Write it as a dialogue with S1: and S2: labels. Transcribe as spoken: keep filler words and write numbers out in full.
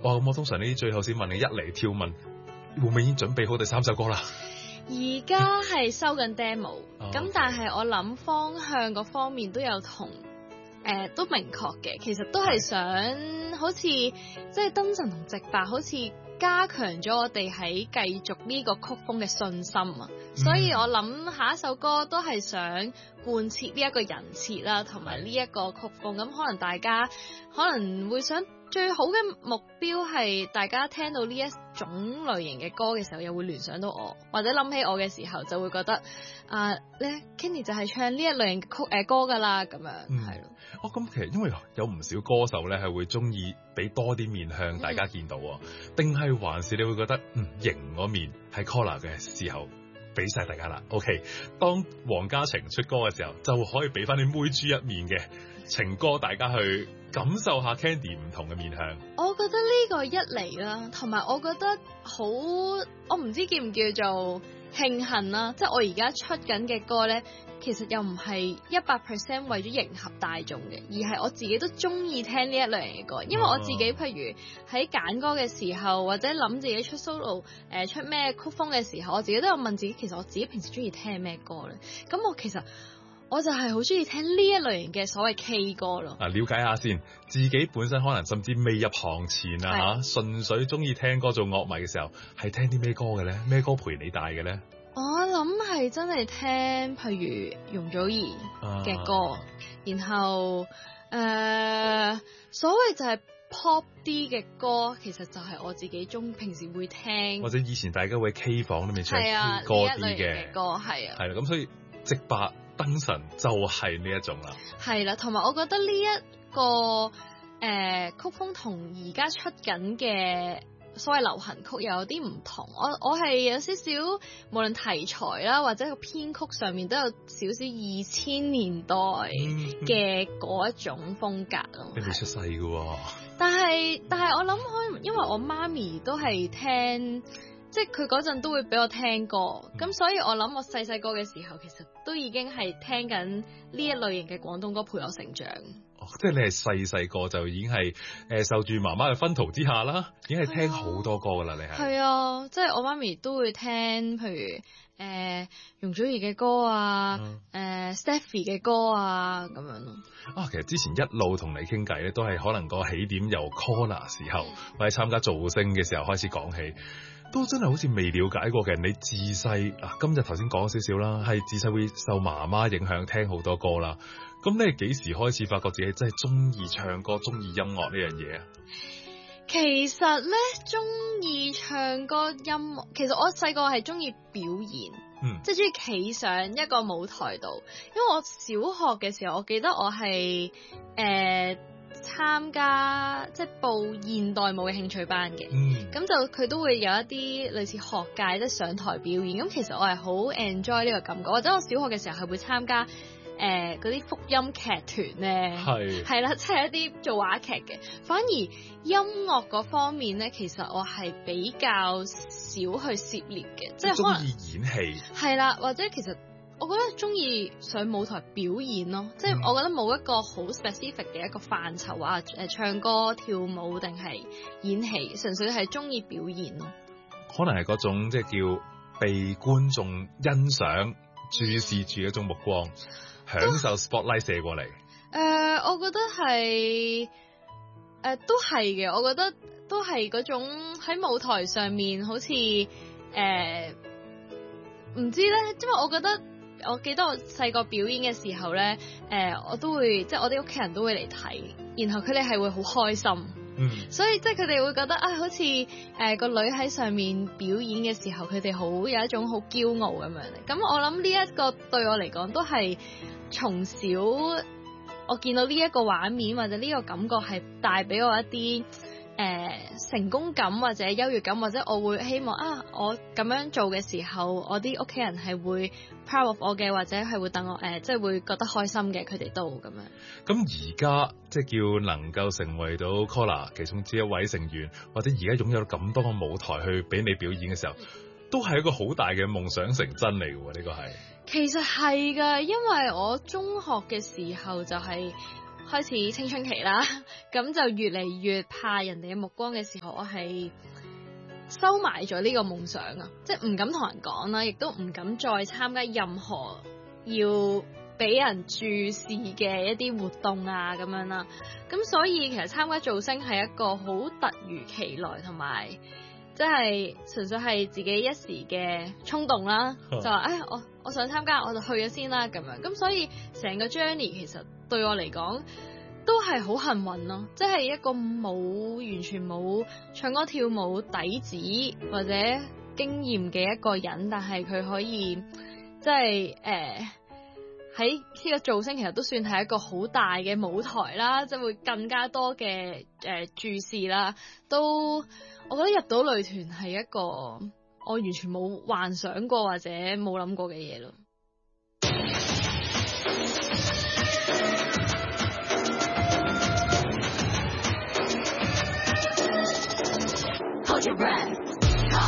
S1: 哇，咁我通常呢啲最後先問你一嚟跳問，會唔會已經準備好第三首歌啦？
S2: 而家係收緊 demo，咁、
S1: 哦、
S2: 但係我諗方向嗰方面都有同誒、呃、都明確嘅，其實都係想好似即係燈神同直白，好似加強咗我哋喺繼續呢個曲風嘅信心啊！嗯、所以我諗下一首歌都係想貫徹呢一個人設啦，同埋呢一個曲風。咁可能大家可能會想最好嘅目標係大家聽到呢一種類型嘅歌嘅時候，又會聯想到我，或者諗起我嘅時候就會覺得啊咧 Kenny 就係唱呢一類型嘅曲誒、呃、歌㗎啦，咁樣係咯。
S1: 哦，咁其實因為有唔少歌手咧係會中意俾多啲面向大家見到，定係、嗯、還是你會覺得嗯型嗰面喺 Collar 嘅時候俾晒大家啦 ？OK， 當黃家晴出歌嘅時候，就可以俾翻啲妹豬一面嘅情歌，大家去感受下 Candy 唔同嘅面向。
S2: 我覺得呢個一嚟啦，同埋我覺得好，我唔知叫唔叫做慶幸啦，即係我而家出緊嘅歌咧。其實又唔係一百 percent 為咗迎合大眾嘅，而係我自己都中意聽呢一類型嘅歌。因為我自己譬如喺揀歌嘅時候，或者諗自己出 solo 誒、呃、出咩曲風嘅時候，我自己都有問自己，其實我自己平時中意聽咩歌咧？咁我其實我就係好中意聽呢一類型嘅所謂 K 歌咯。
S1: 啊，了解下先，自己本身可能甚至未入行前啊嚇，純粹中意聽歌做樂迷嘅時候，係聽啲咩歌嘅咧？咩歌陪你大嘅咧？
S2: 我諗係真係聽譬如容祖兒嘅歌，啊、然後誒、呃、所謂就係 pop 啲嘅歌，其實就係我自己中平時會聽，或
S1: 者以前大家會喺 K 房裏面唱 K 歌啲嘅歌，
S2: 係啊，
S1: 係啦，咁所以直白燈神就係呢一種啦，
S2: 係啦，同埋我覺得呢、這、一個誒、呃、曲風同而家出緊嘅所謂流行曲又有啲唔同，我我係有少少無論題材啦，或者個編曲上面都有少少二千年代嘅嗰一種風格咯。
S1: 你未出世㗎喎，
S2: 但係但係我諗可能因為我媽咪都係聽，即係佢嗰陣都會俾我聽歌，咁、嗯、所以我諗我細細個嘅時候其實都已經係聽緊呢一類型嘅廣東歌陪我成長。
S1: 哦，即係你係細細個就已經係誒受住媽媽嘅薰陶之下啦，已經係聽好多歌噶啦，你係。
S2: 係啊，即係我媽咪都會聽，譬如誒、呃、容祖兒嘅歌啊，誒、嗯呃、Stephy 嘅歌啊咁樣咯。
S1: 啊，其實之前一路同你傾偈咧，都係可能個起點由 Collar 時候、嗯、或者參加造星嘅時候開始講起。都真係好似未了解過嘅，你自細嗱，今日頭先講少少啦，係自細會受媽媽影響聽好多歌啦。咁你係幾時開始發覺自己真係中意唱歌、中意音樂呢樣嘢啊？
S2: 其實咧，中意唱歌音樂，其實我細個係中意表演，嗯，即係中意企上一個舞台度。因為我小學嘅時候，我記得我係誒。呃參加即係報現代舞嘅興趣班嘅，咁、嗯、就佢都會有一啲類似學界即係上台表演。咁其實我係好 enjoy 呢個感覺，或者我小學嘅時候係會參加誒嗰啲福音劇團咧，係係啦，即係、就是、一啲做話劇嘅。反而音樂嗰方面咧，其實我係比較少去涉獵嘅，即係可能
S1: 中意演戲
S2: 係啦，或者其實。我覺得中意上舞台表演咯，即係我覺得冇一個好 specific 嘅一個範疇啊，誒唱歌跳舞定係演戲，純粹係中意表演咯。
S1: 可能係嗰種即係叫被觀眾欣賞、注視住一種目光，享受 spotlight 射過嚟。誒、
S2: 呃，我覺得係誒、呃、都係嘅，我覺得都係嗰種喺舞台上面好似誒唔知咧，因為我覺得。我記得我細個表演嘅時候咧，誒、呃，我都會即係我啲屋企人都會嚟睇，然後佢哋係會好開心，嗯，所以即係佢哋會覺得啊，好似誒、呃、個女喺上面表演嘅時候，佢哋好有一種好驕傲咁樣。咁我諗呢一個對我嚟講都係從小我見到呢一個畫面或者呢個感覺係帶俾我一啲。誒、呃，成功感或者優越感，或者我會希望啊，我咁樣做嘅時候，我啲屋企人係會 proud of 我嘅，或者係會等我誒、呃，即係會覺得開心嘅，佢哋都咁樣。
S1: 咁而家即係叫能夠成為到 Collar 其中之一位成員，或者而家擁有咁多個舞台去俾你表演嘅時候，都係一個好大嘅夢想成真嚟嘅喎，呢個係。
S2: 其實係噶，因為我中學嘅時候就係、是。 開始青春期啦，咁就越嚟越怕人哋嘅目光嘅時候，我係收埋咗呢個夢想啊，即係唔敢同人講啦，亦都唔敢再參加任何要俾人注視嘅一啲活動啊咁樣啦。咁所以其實參加造星係一個好突如其來，同埋即係純粹係自己一時嘅衝動啦，就話誒我我想參加，我就去咗先啦咁樣。咁所以成個 journey 其實對我嚟講都係好幸運咯，即係一個冇完全冇唱歌跳舞底子或者經驗嘅一個人，但係佢可以即係誒喺呢個造星其實都算係一個好大嘅舞台啦，即係會更加多嘅誒、呃、注視啦。都我覺得入到女團係一個我完全冇幻想過或者冇諗過嘅嘢咯。Hold your breath